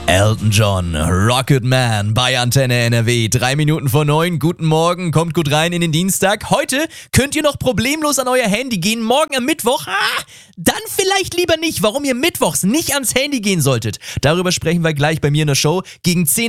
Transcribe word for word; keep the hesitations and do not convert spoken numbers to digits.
Elton John, Rocket Man bei Antenne N R W. Drei Minuten vor neun. Guten Morgen, kommt gut rein in den Dienstag. Heute könnt ihr noch problemlos an euer Handy gehen. Morgen am Mittwoch, ah, dann vielleicht lieber nicht. Warum ihr mittwochs nicht ans Handy gehen solltet, darüber sprechen wir gleich bei mir in der Show. Gegen zehn